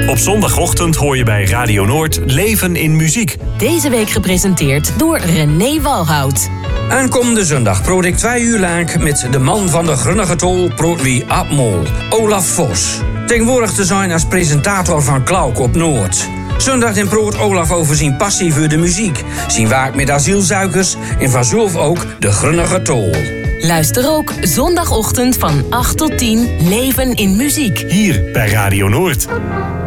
Op zondagochtend hoor je bij Radio Noord Leven in Muziek. Deze week gepresenteerd door René Walhout. Aankomende zondag proot ik 2 uur lang met de man van de Grunnige Tol, proot wie Abmol, Olaf Vos. Tegenwoordig te zijn als presentator van Klauk op Noord. Zondag in proot Olaf over zijn passie voor de muziek, zijn werk met asielzoekers en vanzelf ook de Grunnige Tol. Luister ook zondagochtend van 8 tot 10 Leven in Muziek. Hier bij Radio Noord.